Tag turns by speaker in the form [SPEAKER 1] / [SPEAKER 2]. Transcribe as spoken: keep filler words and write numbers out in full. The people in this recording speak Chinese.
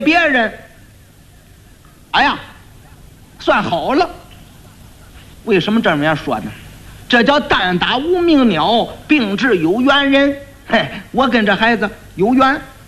[SPEAKER 1] 别人，哎呀，算好了。为什么这么样说呢？这叫单打无名鸟，并致有缘人。嘿，我跟这孩子有缘。